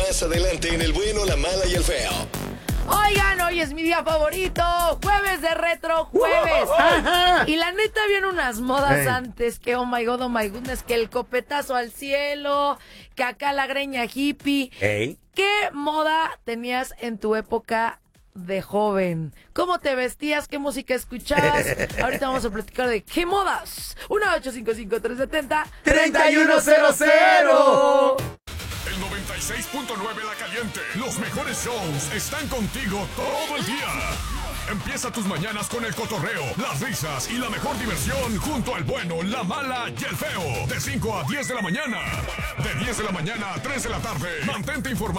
más adelante en El Bueno, la Mala y el Feo. Oigan, hoy es mi día favorito, jueves de retro, jueves. Y la neta vienen unas modas antes, que oh my goodness, que el copetazo al cielo, que acá la greña hippie. ¿Qué moda tenías en tu época de joven? ¿Cómo te vestías? ¿Qué música escuchabas? Ahorita vamos a platicar de qué modas. 1-855-370-3100. El 96.9 La Caliente. Los mejores shows están contigo todo el día. Empieza tus mañanas con el cotorreo, las risas y la mejor diversión junto al bueno, la mala y el feo. De 5 a 10 de la mañana. De 10 de la mañana a 3 de la tarde. Mantente informado.